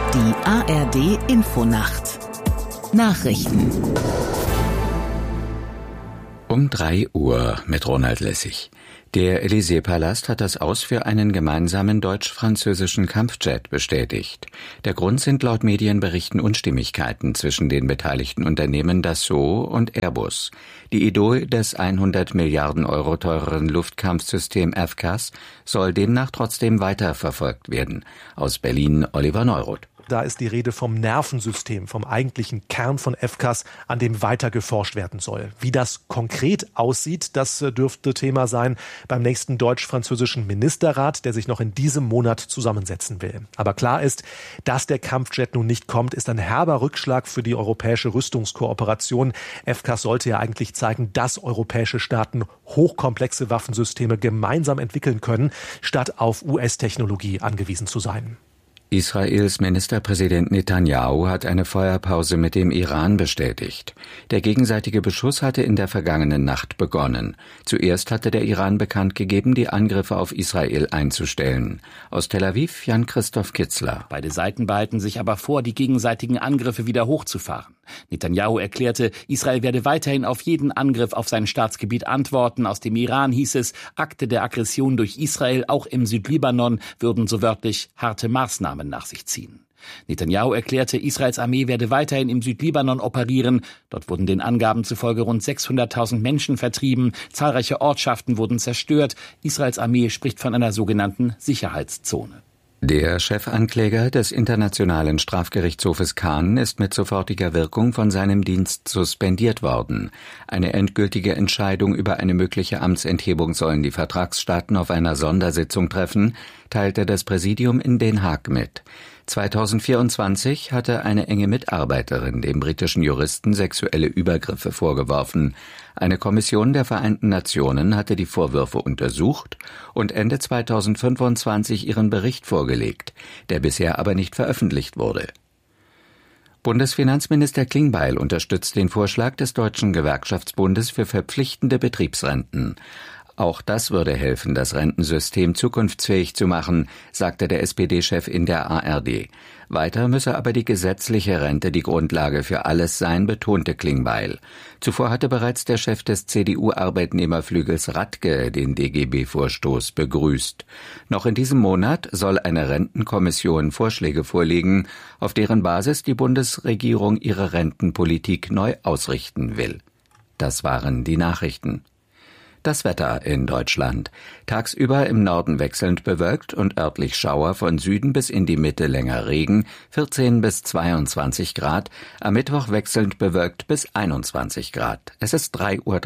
Die ARD Infonacht. Nachrichten. Um 3 Uhr mit Ronald Lessig. Der Élysée-Palast hat das Aus für einen gemeinsamen deutsch-französischen Kampfjet bestätigt. Der Grund sind laut Medienberichten Unstimmigkeiten zwischen den beteiligten Unternehmen Dassault und Airbus. Die Idee des 100 Milliarden Euro teureren Luftkampfsystem FCAS soll demnach trotzdem weiterverfolgt werden. Aus Berlin Oliver Neuroth. Da ist die Rede vom Nervensystem, vom eigentlichen Kern von FCAS, an dem weiter geforscht werden soll. Wie das konkret aussieht, das dürfte Thema sein beim nächsten deutsch-französischen Ministerrat, der sich noch in diesem Monat zusammensetzen will. Aber klar ist, dass der Kampfjet nun nicht kommt, ist ein herber Rückschlag für die europäische Rüstungskooperation. FCAS sollte ja eigentlich zeigen, dass europäische Staaten hochkomplexe Waffensysteme gemeinsam entwickeln können, statt auf US-Technologie angewiesen zu sein. Israels Ministerpräsident Netanyahu hat eine Feuerpause mit dem Iran bestätigt. Der gegenseitige Beschuss hatte in der vergangenen Nacht begonnen. Zuerst hatte der Iran bekannt gegeben, die Angriffe auf Israel einzustellen. Aus Tel Aviv Jan-Christoph Kitzler. Beide Seiten behalten sich aber vor, die gegenseitigen Angriffe wieder hochzufahren. Netanyahu erklärte, Israel werde weiterhin auf jeden Angriff auf sein Staatsgebiet antworten. Aus dem Iran hieß es, Akte der Aggression durch Israel, auch im Südlibanon, würden so wörtlich harte Maßnahmen nach sich ziehen. Netanyahu erklärte, Israels Armee werde weiterhin im Südlibanon operieren. Dort wurden den Angaben zufolge rund 600.000 Menschen vertrieben. Zahlreiche Ortschaften wurden zerstört. Israels Armee spricht von einer sogenannten Sicherheitszone. Der Chefankläger des Internationalen Strafgerichtshofes Cannes ist mit sofortiger Wirkung von seinem Dienst suspendiert worden. Eine endgültige Entscheidung über eine mögliche Amtsenthebung sollen die Vertragsstaaten auf einer Sondersitzung treffen, teilte das Präsidium in Den Haag mit. 2024 hatte eine enge Mitarbeiterin dem britischen Juristen sexuelle Übergriffe vorgeworfen. Eine Kommission der Vereinten Nationen hatte die Vorwürfe untersucht und Ende 2025 ihren Bericht vorgelegt, der bisher aber nicht veröffentlicht wurde. Bundesfinanzminister Klingbeil unterstützt den Vorschlag des Deutschen Gewerkschaftsbundes für verpflichtende Betriebsrenten. Auch das würde helfen, das Rentensystem zukunftsfähig zu machen, sagte der SPD-Chef in der ARD. Weiter müsse aber die gesetzliche Rente die Grundlage für alles sein, betonte Klingbeil. Zuvor hatte bereits der Chef des CDU-Arbeitnehmerflügels Radke den DGB-Vorstoß begrüßt. Noch in diesem Monat soll eine Rentenkommission Vorschläge vorlegen, auf deren Basis die Bundesregierung ihre Rentenpolitik neu ausrichten will. Das waren die Nachrichten. Das Wetter in Deutschland. Tagsüber im Norden wechselnd bewölkt und örtlich Schauer, von Süden bis in die Mitte länger Regen, 14 bis 22 Grad. Am Mittwoch wechselnd bewölkt bis 21 Grad. Es ist 3:03 Uhr.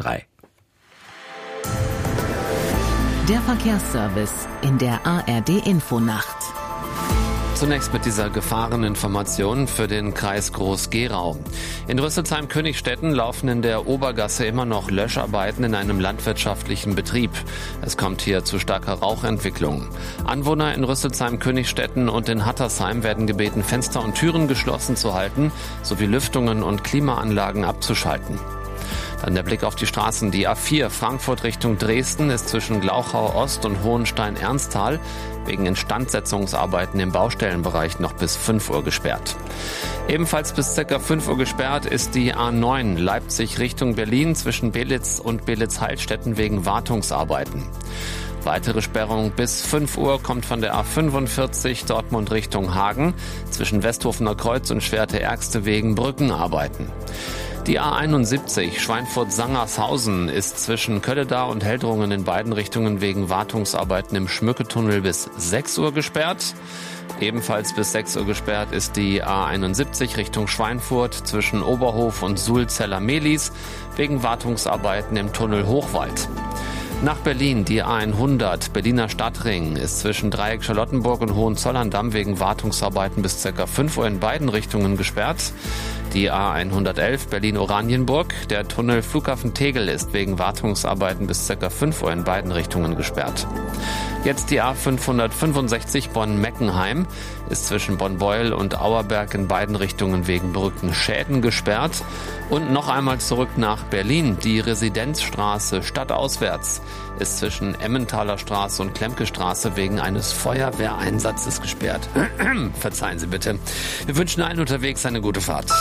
Der Verkehrsservice in der ARD Infonacht. Zunächst mit dieser Gefahreninformation für den Kreis Groß-Gerau. In Rüsselsheim-Königstetten laufen in der Obergasse immer noch Löscharbeiten in einem landwirtschaftlichen Betrieb. Es kommt hier zu starker Rauchentwicklung. Anwohner in Rüsselsheim-Königstetten und in Hattersheim werden gebeten, Fenster und Türen geschlossen zu halten, sowie Lüftungen und Klimaanlagen abzuschalten. Dann der Blick auf die Straßen. Die A4 Frankfurt Richtung Dresden ist zwischen Glauchau Ost und Hohenstein-Ernsthal wegen Instandsetzungsarbeiten im Baustellenbereich noch bis 5 Uhr gesperrt. Ebenfalls bis ca. 5 Uhr gesperrt ist die A9 Leipzig Richtung Berlin zwischen Belitz und Belitz-Heilstätten wegen Wartungsarbeiten. Weitere Sperrung bis 5 Uhr kommt von der A45 Dortmund Richtung Hagen zwischen Westhofener Kreuz und Schwerte-Ergste wegen Brückenarbeiten. Die A71 Schweinfurt-Sangershausen ist zwischen Kölledar und Heldrungen in beiden Richtungen wegen Wartungsarbeiten im Schmücketunnel bis 6 Uhr gesperrt. Ebenfalls bis 6 Uhr gesperrt ist die A71 Richtung Schweinfurt zwischen Oberhof und Sulzeller-Melis wegen Wartungsarbeiten im Tunnel Hochwald. Nach Berlin die A100 Berliner Stadtring ist zwischen Dreieck Charlottenburg und Hohenzollern-Damm wegen Wartungsarbeiten bis ca. 5 Uhr in beiden Richtungen gesperrt. Die A111 Berlin-Oranienburg, der Tunnel Flughafen Tegel ist wegen Wartungsarbeiten bis ca. 5 Uhr in beiden Richtungen gesperrt. Jetzt die A565 Bonn-Meckenheim ist zwischen Bonn-Beuel und Auerberg in beiden Richtungen wegen berückten Schäden gesperrt. Und noch einmal zurück nach Berlin. Die Residenzstraße stadtauswärts ist zwischen Emmentaler Straße und Klemke Straße wegen eines Feuerwehreinsatzes gesperrt. Verzeihen Sie bitte. Wir wünschen allen unterwegs eine gute Fahrt.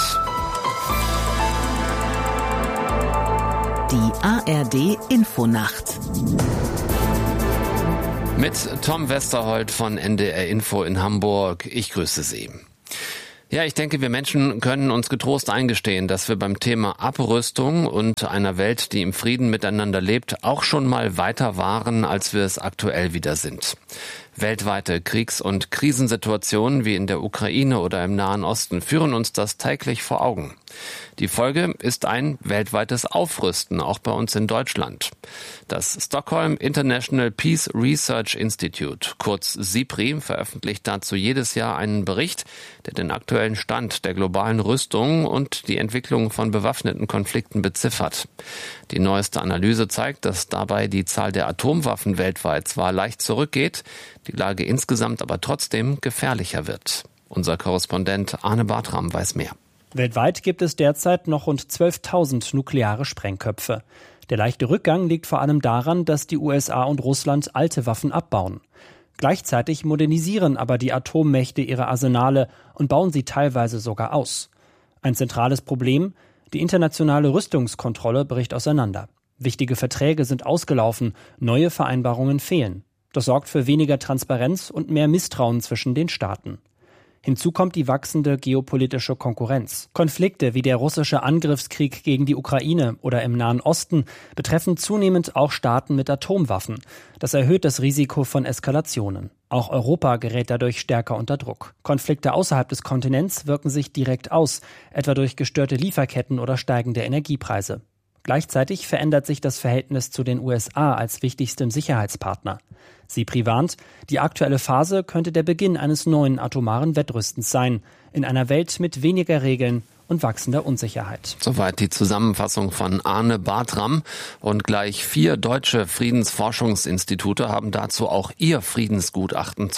Die ARD Infonacht. Mit Tom Westerholt von NDR Info in Hamburg. Ich grüße Sie. Ja, ich denke, wir Menschen können uns getrost eingestehen, dass wir beim Thema Abrüstung und einer Welt, die im Frieden miteinander lebt, auch schon mal weiter waren, als wir es aktuell wieder sind. Weltweite Kriegs- und Krisensituationen wie in der Ukraine oder im Nahen Osten führen uns das täglich vor Augen. Die Folge ist ein weltweites Aufrüsten, auch bei uns in Deutschland. Das Stockholm International Peace Research Institute, kurz SIPRI, veröffentlicht dazu jedes Jahr einen Bericht, der den aktuellen Stand der globalen Rüstung und die Entwicklung von bewaffneten Konflikten beziffert. Die neueste Analyse zeigt, dass dabei die Zahl der Atomwaffen weltweit zwar leicht zurückgeht, die Lage insgesamt aber trotzdem gefährlicher wird. Unser Korrespondent Arne Bartram weiß mehr. Weltweit gibt es derzeit noch rund 12.000 nukleare Sprengköpfe. Der leichte Rückgang liegt vor allem daran, dass die USA und Russland alte Waffen abbauen. Gleichzeitig modernisieren aber die Atommächte ihre Arsenale und bauen sie teilweise sogar aus. Ein zentrales Problem: die internationale Rüstungskontrolle bricht auseinander. Wichtige Verträge sind ausgelaufen, neue Vereinbarungen fehlen. Das sorgt für weniger Transparenz und mehr Misstrauen zwischen den Staaten. Hinzu kommt die wachsende geopolitische Konkurrenz. Konflikte wie der russische Angriffskrieg gegen die Ukraine oder im Nahen Osten betreffen zunehmend auch Staaten mit Atomwaffen. Das erhöht das Risiko von Eskalationen. Auch Europa gerät dadurch stärker unter Druck. Konflikte außerhalb des Kontinents wirken sich direkt aus, etwa durch gestörte Lieferketten oder steigende Energiepreise. Gleichzeitig verändert sich das Verhältnis zu den USA als wichtigstem Sicherheitspartner. SIPRI warnt, die aktuelle Phase könnte der Beginn eines neuen atomaren Wettrüstens sein, in einer Welt mit weniger Regeln und wachsender Unsicherheit. Soweit die Zusammenfassung von Arne Bartram. Und gleich 4 deutsche Friedensforschungsinstitute haben dazu auch ihr Friedensgutachten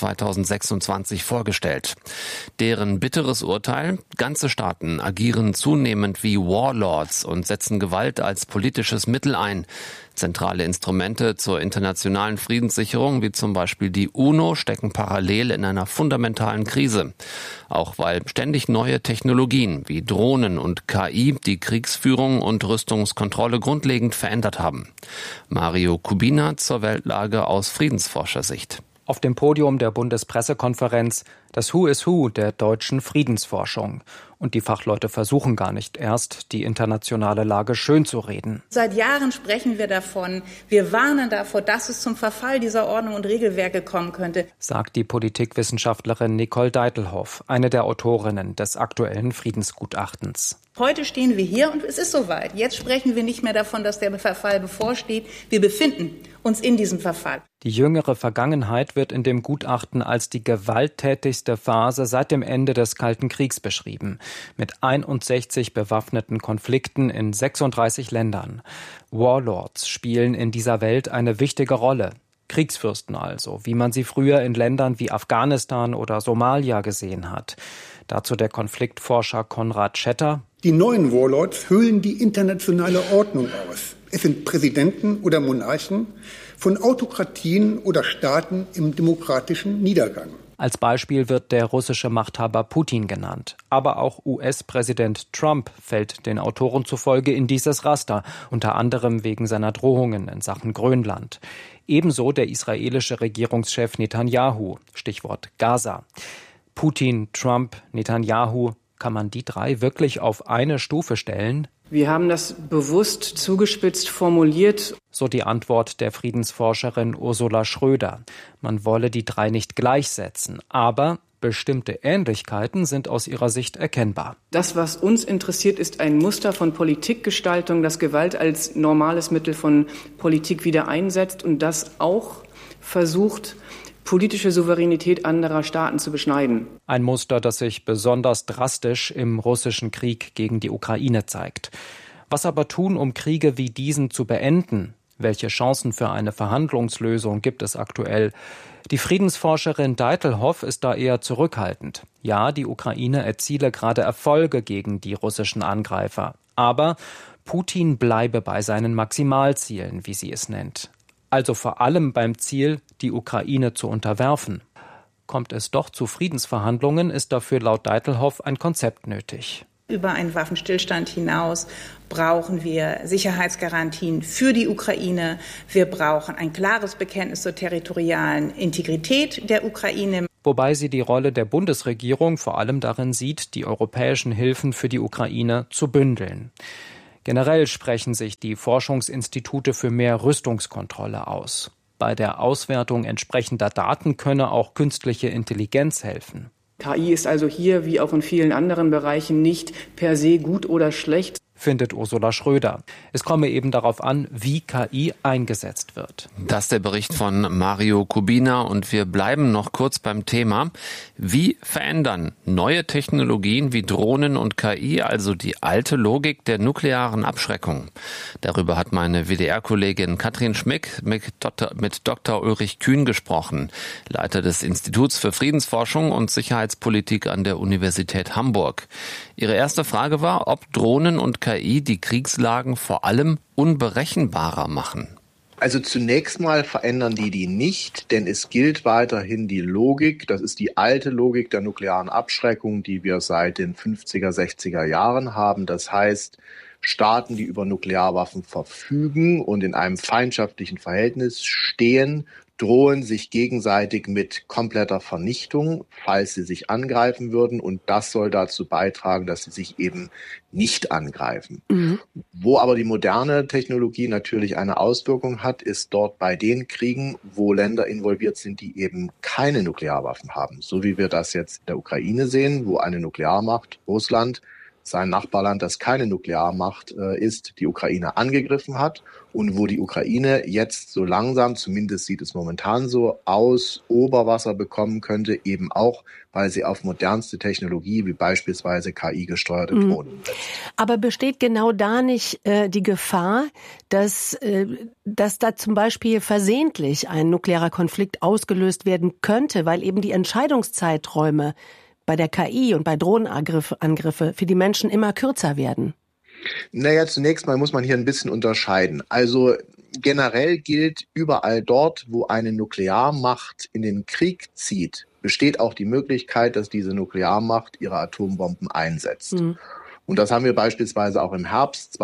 2026 vorgestellt. Deren bitteres Urteil: ganze Staaten agieren zunehmend wie Warlords und setzen Gewalt als politisches Mittel ein. Zentrale Instrumente zur internationalen Friedenssicherung, wie zum Beispiel die UNO, stecken parallel in einer fundamentalen Krise. Auch weil ständig neue Technologien wie Drohnen und KI die Kriegsführung und Rüstungskontrolle grundlegend verändert haben. Mario Kubina zur Weltlage aus Friedensforschersicht. Auf dem Podium der Bundespressekonferenz das Who is Who der deutschen Friedensforschung. Und die Fachleute versuchen gar nicht erst, die internationale Lage schönzureden. Seit Jahren sprechen wir davon. Wir warnen davor, dass es zum Verfall dieser Ordnung und Regelwerke kommen könnte, sagt die Politikwissenschaftlerin Nicole Deitelhoff, eine der Autorinnen des aktuellen Friedensgutachtens. Heute stehen wir hier und es ist soweit. Jetzt sprechen wir nicht mehr davon, dass der Verfall bevorsteht. Wir befinden uns in diesem Verfall. Die jüngere Vergangenheit wird in dem Gutachten als die gewalttätigste Phase seit dem Ende des Kalten Kriegs beschrieben, mit 61 bewaffneten Konflikten in 36 Ländern. Warlords spielen in dieser Welt eine wichtige Rolle. Kriegsfürsten also, wie man sie früher in Ländern wie Afghanistan oder Somalia gesehen hat. Dazu der Konfliktforscher Konrad Schetter. Die neuen Warlords hüllen die internationale Ordnung aus. Es sind Präsidenten oder Monarchen von Autokratien oder Staaten im demokratischen Niedergang. Als Beispiel wird der russische Machthaber Putin genannt. Aber auch US-Präsident Trump fällt den Autoren zufolge in dieses Raster, unter anderem wegen seiner Drohungen in Sachen Grönland. Ebenso der israelische Regierungschef Netanyahu, Stichwort Gaza. Putin, Trump, Netanyahu, kann man die 3 wirklich auf eine Stufe stellen? Wir haben das bewusst zugespitzt formuliert. So die Antwort der Friedensforscherin Ursula Schröder. Man wolle die 3 nicht gleichsetzen, aber bestimmte Ähnlichkeiten sind aus ihrer Sicht erkennbar. Das, was uns interessiert, ist ein Muster von Politikgestaltung, das Gewalt als normales Mittel von Politik wieder einsetzt und das auch versucht, politische Souveränität anderer Staaten zu beschneiden. Ein Muster, das sich besonders drastisch im russischen Krieg gegen die Ukraine zeigt. Was aber tun, um Kriege wie diesen zu beenden? Welche Chancen für eine Verhandlungslösung gibt es aktuell? Die Friedensforscherin Deitelhoff ist da eher zurückhaltend. Ja, die Ukraine erziele gerade Erfolge gegen die russischen Angreifer. Aber Putin bleibe bei seinen Maximalzielen, wie sie es nennt. Also vor allem beim Ziel, die Ukraine zu unterwerfen. Kommt es doch zu Friedensverhandlungen, ist dafür laut Deitelhoff ein Konzept nötig. Über einen Waffenstillstand hinaus brauchen wir Sicherheitsgarantien für die Ukraine. Wir brauchen ein klares Bekenntnis zur territorialen Integrität der Ukraine. Wobei sie die Rolle der Bundesregierung vor allem darin sieht, die europäischen Hilfen für die Ukraine zu bündeln. Generell sprechen sich die Forschungsinstitute für mehr Rüstungskontrolle aus. Bei der Auswertung entsprechender Daten könne auch künstliche Intelligenz helfen. KI ist also hier, wie auch in vielen anderen Bereichen, nicht per se gut oder schlecht, findet Ursula Schröder. Es komme eben darauf an, wie KI eingesetzt wird. Das ist der Bericht von Mario Kubina und wir bleiben noch kurz beim Thema. Wie verändern neue Technologien wie Drohnen und KI also die alte Logik der nuklearen Abschreckung? Darüber hat meine WDR-Kollegin Katrin Schmick mit Dr. Ulrich Kühn gesprochen, Leiter des Instituts für Friedensforschung und Sicherheitspolitik an der Universität Hamburg. Ihre erste Frage war, ob Drohnen und KI die Kriegslagen vor allem unberechenbarer machen. Also zunächst mal verändern die nicht, denn es gilt weiterhin die Logik, das ist die alte Logik der nuklearen Abschreckung, die wir seit den 50er, 60er Jahren haben. Das heißt, Staaten, die über Nuklearwaffen verfügen und in einem feindschaftlichen Verhältnis stehen, drohen sich gegenseitig mit kompletter Vernichtung, falls sie sich angreifen würden. Und das soll dazu beitragen, dass sie sich eben nicht angreifen. Wo aber die moderne Technologie natürlich eine Auswirkung hat, ist dort bei den Kriegen, wo Länder involviert sind, die eben keine Nuklearwaffen haben. So wie wir das jetzt in der Ukraine sehen, wo eine Nuklearmacht, Russland, sein Nachbarland, das keine Nuklearmacht ist, die Ukraine angegriffen hat und wo die Ukraine jetzt so langsam, zumindest sieht es momentan so aus, Oberwasser bekommen könnte, eben auch, weil sie auf modernste Technologie wie beispielsweise KI-gesteuerte Drohnen setzt. Aber besteht genau da nicht die Gefahr, dass da zum Beispiel versehentlich ein nuklearer Konflikt ausgelöst werden könnte, weil eben die Entscheidungszeiträume bei der KI und bei Drohnenangriffe für die Menschen immer kürzer werden? Naja, zunächst mal muss man hier ein bisschen unterscheiden. Also generell gilt, überall dort, wo eine Nuklearmacht in den Krieg zieht, besteht auch die Möglichkeit, dass diese Nuklearmacht ihre Atombomben einsetzt. Und das haben wir beispielsweise auch im Herbst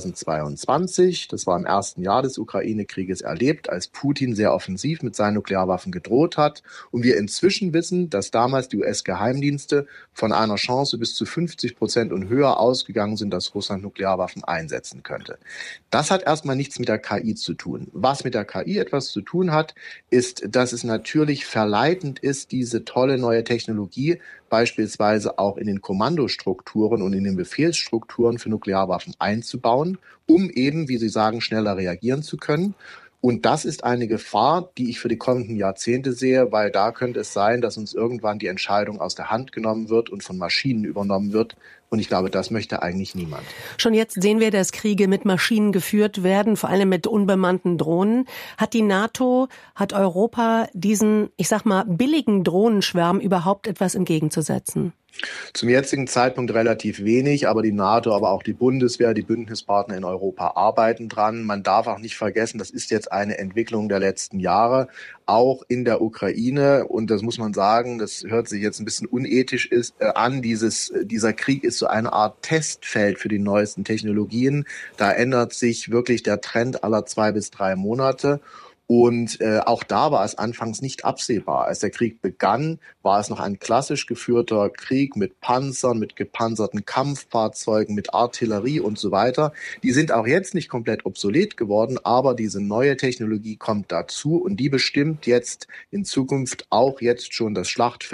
2022, das war im ersten Jahr des Ukraine-Krieges, erlebt, als Putin sehr offensiv mit seinen Nuklearwaffen gedroht hat. Und wir inzwischen wissen, dass damals die US-Geheimdienste von einer Chance bis zu 50% und höher ausgegangen sind, dass Russland Nuklearwaffen einsetzen könnte. Das hat erstmal nichts mit der KI zu tun. Was mit der KI etwas zu tun hat, ist, dass es natürlich verleitend ist, diese tolle neue Technologie beispielsweise auch in den Kommandostrukturen und in den Befehlsstrukturen für Nuklearwaffen einzubauen, um eben, wie Sie sagen, schneller reagieren zu können. Und das ist eine Gefahr, die ich für die kommenden Jahrzehnte sehe, weil da könnte es sein, dass uns irgendwann die Entscheidung aus der Hand genommen wird und von Maschinen übernommen wird. Und ich glaube, das möchte eigentlich niemand. Schon jetzt sehen wir, dass Kriege mit Maschinen geführt werden, vor allem mit unbemannten Drohnen. Hat die NATO, hat Europa diesen, ich sag mal, billigen Drohnenschwärm überhaupt etwas entgegenzusetzen? Zum jetzigen Zeitpunkt relativ wenig, aber die NATO, aber auch die Bundeswehr, die Bündnispartner in Europa arbeiten dran. Man darf auch nicht vergessen, das ist jetzt eine Entwicklung der letzten Jahre, auch in der Ukraine. Und das muss man sagen, das hört sich jetzt ein bisschen unethisch an. Dieser Krieg ist so eine Art Testfeld für die neuesten Technologien. Da ändert sich wirklich der Trend aller 2 bis 3 Monate. Und auch da war es anfangs nicht absehbar. Als der Krieg begann, war es noch ein klassisch geführter Krieg mit Panzern, mit gepanzerten Kampffahrzeugen, mit Artillerie und so weiter. Die sind auch jetzt nicht komplett obsolet geworden, aber diese neue Technologie kommt dazu und die bestimmt jetzt in Zukunft auch jetzt schon das Schlachtfeld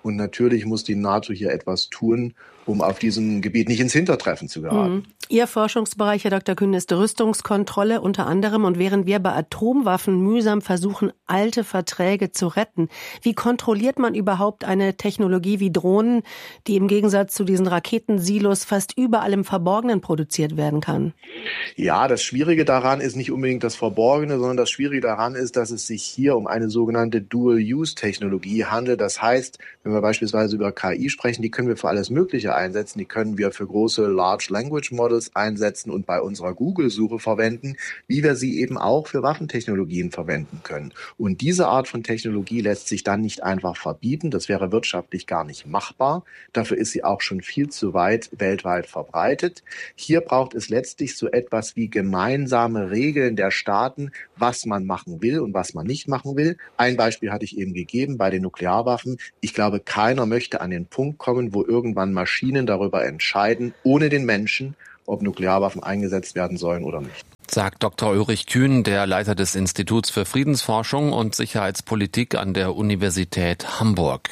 Und natürlich muss die NATO hier etwas tun, um auf diesem Gebiet nicht ins Hintertreffen zu geraten. Ihr Forschungsbereich, Herr Dr. Kühn, ist Rüstungskontrolle unter anderem. Und während wir bei Atomwaffen mühsam versuchen, alte Verträge zu retten, wie kontrolliert man überhaupt eine Technologie wie Drohnen, die im Gegensatz zu diesen Raketensilos fast überall im Verborgenen produziert werden kann? Ja, das Schwierige daran ist nicht unbedingt das Verborgene, sondern das Schwierige daran ist, dass es sich hier um eine sogenannte Dual-Use-Technologie handelt. Das heißt, wenn wir beispielsweise über KI sprechen, die können wir für alles Mögliche einsetzen. Die können wir für große Large Language Models einsetzen und bei unserer Google-Suche verwenden, wie wir sie eben auch für Waffentechnologien verwenden können. Und diese Art von Technologie lässt sich dann nicht einfach verbieten. Das wäre wirtschaftlich gar nicht machbar. Dafür ist sie auch schon viel zu weit weltweit verbreitet. Hier braucht es letztlich so etwas wie gemeinsame Regeln der Staaten, was man machen will und was man nicht machen will. Ein Beispiel hatte ich eben gegeben bei den Nuklearwaffen. Ich glaube, keiner möchte an den Punkt kommen, wo irgendwann Maschinen darüber entscheiden, ohne den Menschen, ob Nuklearwaffen eingesetzt werden sollen oder nicht. Sagt Dr. Ulrich Kühn, der Leiter des Instituts für Friedensforschung und Sicherheitspolitik an der Universität Hamburg.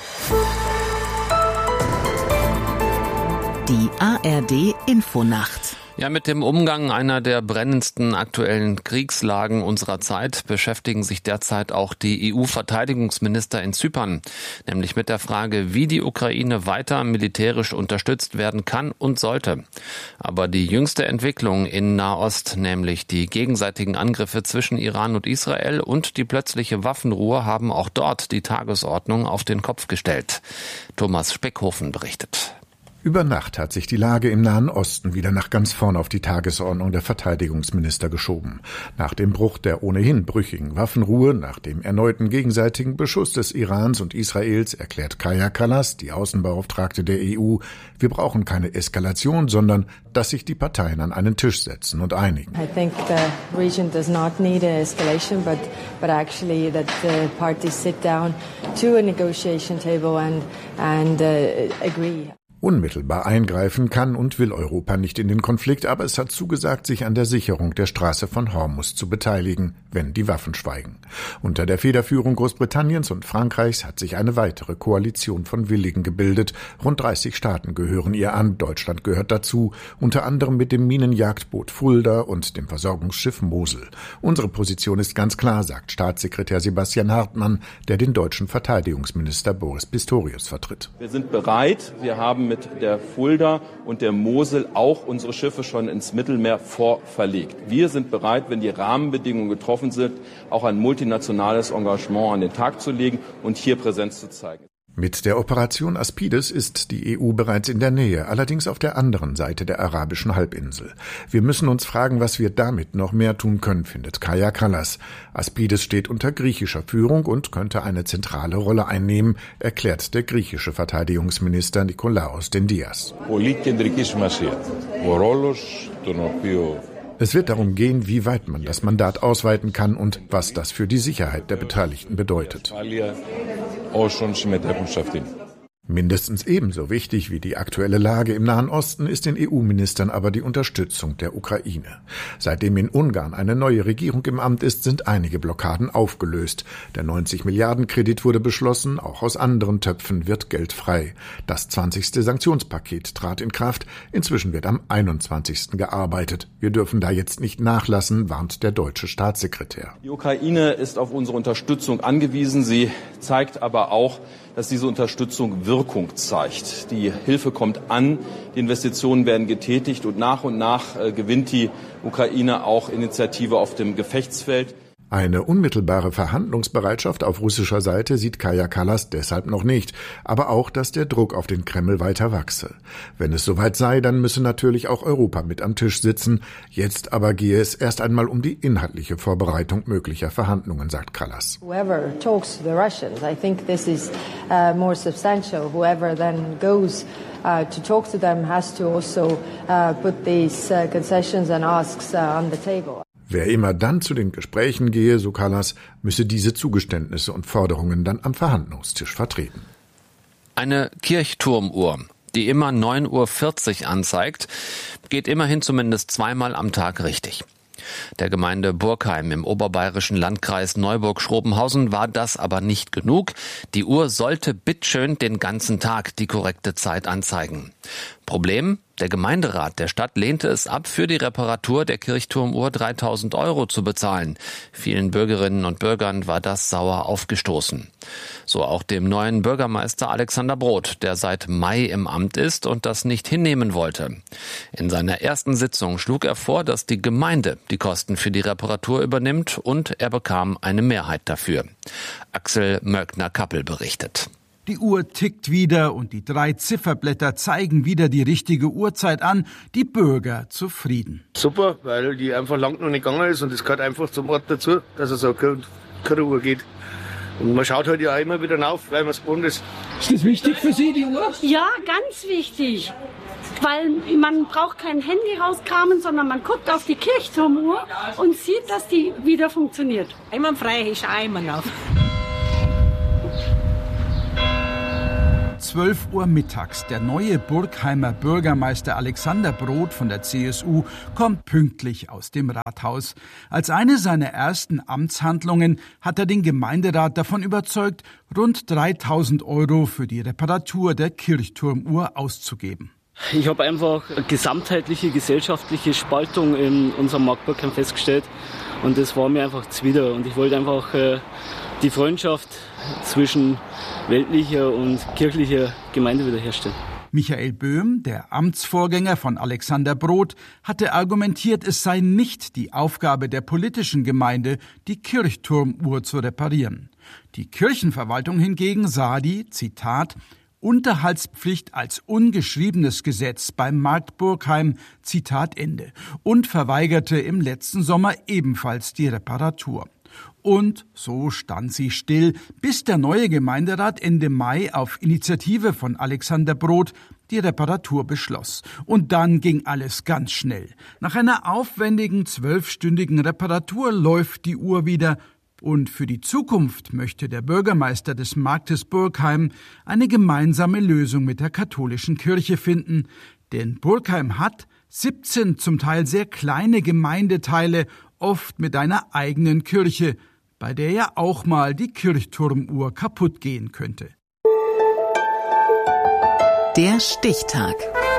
Die ARD Infonacht. Ja, mit dem Umgang einer der brennendsten aktuellen Kriegslagen unserer Zeit beschäftigen sich derzeit auch die EU-Verteidigungsminister in Zypern, nämlich mit der Frage, wie die Ukraine weiter militärisch unterstützt werden kann und sollte. Aber die jüngste Entwicklung in Nahost, nämlich die gegenseitigen Angriffe zwischen Iran und Israel und die plötzliche Waffenruhe, haben auch dort die Tagesordnung auf den Kopf gestellt. Thomas Speckhofen berichtet. Über Nacht hat sich die Lage im Nahen Osten wieder nach ganz vorn auf die Tagesordnung der Verteidigungsminister geschoben. Nach dem Bruch der ohnehin brüchigen Waffenruhe, nach dem erneuten gegenseitigen Beschuss des Irans und Israels, erklärt Kaja Kallas, die Außenbeauftragte der EU, wir brauchen keine Eskalation, sondern dass sich die Parteien an einen Tisch setzen und einigen. I think the region does not need an escalation, but actually that the parties sit down to a negotiation table and agree. Unmittelbar eingreifen kann und will Europa nicht in den Konflikt, aber es hat zugesagt, sich an der Sicherung der Straße von Hormuz zu beteiligen, wenn die Waffen schweigen. Unter der Federführung Großbritanniens und Frankreichs hat sich eine weitere Koalition von Willigen gebildet. Rund 30 Staaten gehören ihr an, Deutschland gehört dazu, unter anderem mit dem Minenjagdboot Fulda und dem Versorgungsschiff Mosel. Unsere Position ist ganz klar, sagt Staatssekretär Sebastian Hartmann, der den deutschen Verteidigungsminister Boris Pistorius vertritt. Wir sind bereit, wir haben mit der Fulda und der Mosel auch unsere Schiffe schon ins Mittelmeer vorverlegt. Wir sind bereit, wenn die Rahmenbedingungen getroffen sind, auch ein multinationales Engagement an den Tag zu legen und hier Präsenz zu zeigen. Mit der Operation Aspides ist die EU bereits in der Nähe, allerdings auf der anderen Seite der arabischen Halbinsel. Wir müssen uns fragen, was wir damit noch mehr tun können, findet Kaja Kallas. Aspides steht unter griechischer Führung und könnte eine zentrale Rolle einnehmen, erklärt der griechische Verteidigungsminister Nikolaos Dendias. Es wird darum gehen, wie weit man das Mandat ausweiten kann und was das für die Sicherheit der Beteiligten bedeutet. Mindestens ebenso wichtig wie die aktuelle Lage im Nahen Osten ist den EU-Ministern aber die Unterstützung der Ukraine. Seitdem in Ungarn eine neue Regierung im Amt ist, sind einige Blockaden aufgelöst. Der 90-Milliarden-Kredit wurde beschlossen, auch aus anderen Töpfen wird Geld frei. Das 20. Sanktionspaket trat in Kraft, inzwischen wird am 21. gearbeitet. Wir dürfen da jetzt nicht nachlassen, warnt der deutsche Staatssekretär. Die Ukraine ist auf unsere Unterstützung angewiesen. Sie zeigt aber auch, dass diese Unterstützung Wirkung zeigt. Die Hilfe kommt an, die Investitionen werden getätigt und nach gewinnt die Ukraine auch Initiative auf dem Gefechtsfeld. Eine unmittelbare Verhandlungsbereitschaft auf russischer Seite sieht Kaja Kallas deshalb noch nicht, aber auch, dass der Druck auf den Kreml weiter wachse. Wenn es soweit sei, dann müsse natürlich auch Europa mit am Tisch sitzen. Jetzt aber gehe es erst einmal um die inhaltliche Vorbereitung möglicher Verhandlungen, sagt Kallas. Whoever talks to the Russians, I think this is more substantial. Whoever then goes to talk to them has to also put these concessions and asks on the table. Wer immer dann zu den Gesprächen gehe, so Kallas, müsse diese Zugeständnisse und Forderungen dann am Verhandlungstisch vertreten. Eine Kirchturmuhr, die immer 9:40 Uhr anzeigt, geht immerhin zumindest zweimal am Tag richtig. Der Gemeinde Burgheim im oberbayerischen Landkreis Neuburg-Schrobenhausen war das aber nicht genug. Die Uhr sollte bitteschön den ganzen Tag die korrekte Zeit anzeigen. Problem? Der Gemeinderat der Stadt lehnte es ab, für die Reparatur der Kirchturmuhr 3.000 € zu bezahlen. Vielen Bürgerinnen und Bürgern war das sauer aufgestoßen. So auch dem neuen Bürgermeister Alexander Brodt, der seit Mai im Amt ist und das nicht hinnehmen wollte. In seiner ersten Sitzung schlug er vor, dass die Gemeinde die Kosten für die Reparatur übernimmt, und er bekam eine Mehrheit dafür. Axel Möckner-Kappel berichtet. Die Uhr tickt wieder und die 3 Zifferblätter zeigen wieder die richtige Uhrzeit an. Die Bürger zufrieden. Super, weil die einfach lang noch nicht gegangen ist und es gehört einfach zum Ort dazu, dass es so keine Uhr geht. Und man schaut halt ja auch immer wieder rauf, weil man es gewohnt ist. Ist das wichtig für Sie, die Uhr? Ja, ganz wichtig. Weil man braucht kein Handy rauskramen, sondern man guckt auf die Kirchturmuhr und sieht, dass die wieder funktioniert. Einwandfrei ist einmal auf. 12 Uhr mittags. Der neue Burgheimer Bürgermeister Alexander Brodt von der CSU kommt pünktlich aus dem Rathaus. Als eine seiner ersten Amtshandlungen hat er den Gemeinderat davon überzeugt, rund 3.000 € für die Reparatur der Kirchturmuhr auszugeben. Ich habe einfach eine gesamtheitliche gesellschaftliche Spaltung in unserem Markt Burgheim festgestellt, und das war mir einfach zuwider. Und ich wollte einfach die Freundschaft zwischen weltlicher und kirchlicher Gemeinde wiederherstellen. Michael Böhm, der Amtsvorgänger von Alexander Brodt, hatte argumentiert, es sei nicht die Aufgabe der politischen Gemeinde, die Kirchturmuhr zu reparieren. Die Kirchenverwaltung hingegen sah die, Zitat, Unterhaltspflicht als ungeschriebenes Gesetz beim Markt Burgheim, Zitat Ende, und verweigerte im letzten Sommer ebenfalls die Reparatur. Und so stand sie still, bis der neue Gemeinderat Ende Mai auf Initiative von Alexander Brodt die Reparatur beschloss. Und dann ging alles ganz schnell. Nach einer aufwendigen 12-stündigen Reparatur läuft die Uhr wieder. Und für die Zukunft möchte der Bürgermeister des Marktes Burgheim eine gemeinsame Lösung mit der katholischen Kirche finden. Denn Burgheim hat 17 zum Teil sehr kleine Gemeindeteile, oft mit einer eigenen Kirche, bei der ja auch mal die Kirchturmuhr kaputt gehen könnte. Der Stichtag.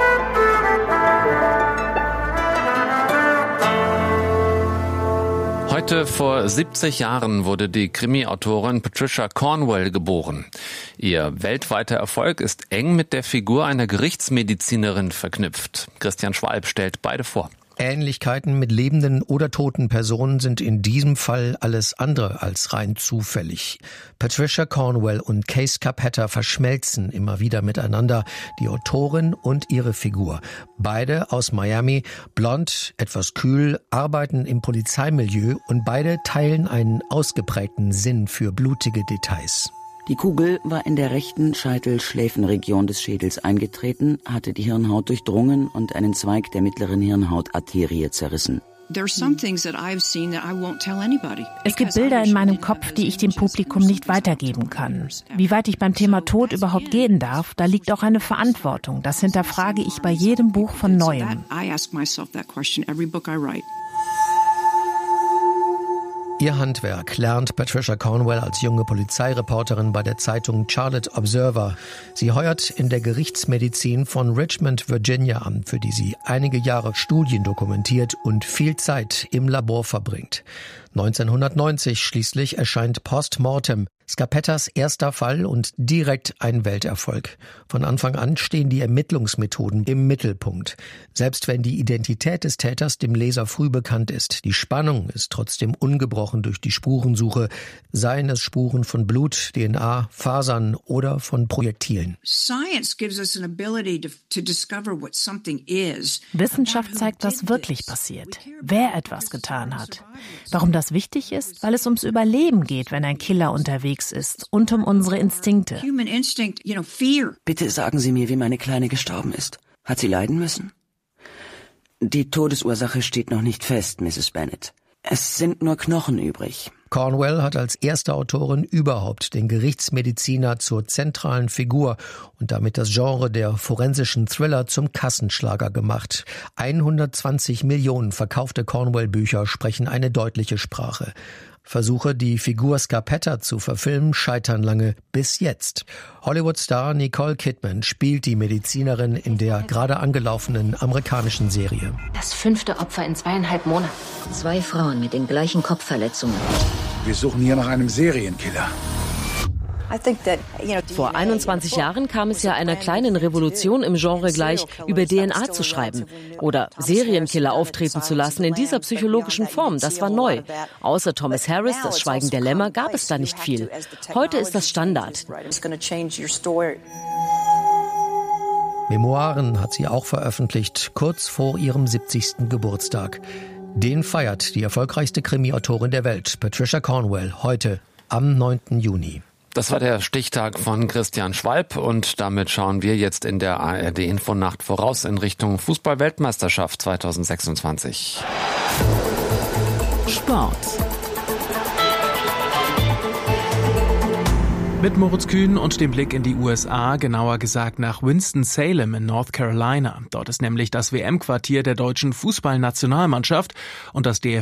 Heute vor 70 Jahren wurde die Krimi-Autorin Patricia Cornwell geboren. Ihr weltweiter Erfolg ist eng mit der Figur einer Gerichtsmedizinerin verknüpft. Christian Schwalb stellt beide vor. Ähnlichkeiten mit lebenden oder toten Personen sind in diesem Fall alles andere als rein zufällig. Patricia Cornwell und Case Capetta verschmelzen immer wieder miteinander, die Autorin und ihre Figur. Beide aus Miami, blond, etwas kühl, arbeiten im Polizeimilieu und beide teilen einen ausgeprägten Sinn für blutige Details. Die Kugel war in der rechten Scheitel-Schläfenregion des Schädels eingetreten, hatte die Hirnhaut durchdrungen und einen Zweig der mittleren Hirnhautarterie zerrissen. Es gibt Bilder in meinem Kopf, die ich dem Publikum nicht weitergeben kann. Wie weit ich beim Thema Tod überhaupt gehen darf, da liegt auch eine Verantwortung. Das hinterfrage ich bei jedem Buch von Neuem. Ihr Handwerk lernt Patricia Cornwell als junge Polizeireporterin bei der Zeitung Charlotte Observer. Sie heuert in der Gerichtsmedizin von Richmond, Virginia an, für die sie einige Jahre Studien dokumentiert und viel Zeit im Labor verbringt. 1990 schließlich erscheint Postmortem, Scapettas erster Fall und direkt ein Welterfolg. Von Anfang an stehen die Ermittlungsmethoden im Mittelpunkt. Selbst wenn die Identität des Täters dem Leser früh bekannt ist, die Spannung ist trotzdem ungebrochen durch die Spurensuche, seien es Spuren von Blut, DNA, Fasern oder von Projektilen. Wissenschaft zeigt, was wirklich passiert, wer etwas getan hat. Warum das wichtig ist? Weil es ums Überleben geht, wenn ein Killer unterwegs ist und um unsere Instinkte. Bitte sagen Sie mir, wie meine Kleine gestorben ist. Hat sie leiden müssen? Die Todesursache steht noch nicht fest, Mrs. Bennett. Es sind nur Knochen übrig. Cornwell hat als erste Autorin überhaupt den Gerichtsmediziner zur zentralen Figur und damit das Genre der forensischen Thriller zum Kassenschlager gemacht. 120 Millionen verkaufte Cornwell-Bücher sprechen eine deutliche Sprache. Versuche, die Figur Scarpetta zu verfilmen, scheitern lange bis jetzt. Hollywood-Star Nicole Kidman spielt die Medizinerin in der gerade angelaufenen amerikanischen Serie. Das 5. Opfer in 2,5 Monaten. 2 Frauen mit den gleichen Kopfverletzungen. Wir suchen hier nach einem Serienkiller. Vor 21 Jahren kam es ja einer kleinen Revolution im Genre gleich, über DNA zu schreiben oder Serienkiller auftreten zu lassen in dieser psychologischen Form. Das war neu. Außer Thomas Harris, das Schweigen der Lämmer, gab es da nicht viel. Heute ist das Standard. Memoiren hat sie auch veröffentlicht, kurz vor ihrem 70. Geburtstag. Den feiert die erfolgreichste Krimi-Autorin der Welt, Patricia Cornwell, heute am 9. Juni. Das war der Stichtag von Christian Schwalb und damit schauen wir jetzt in der ARD-Infonacht voraus in Richtung Fußball-Weltmeisterschaft 2026. Sport. Mit Moritz Kühn und dem Blick in die USA, genauer gesagt nach Winston-Salem in North Carolina. Dort ist nämlich das WM-Quartier der deutschen Fußballnationalmannschaft und das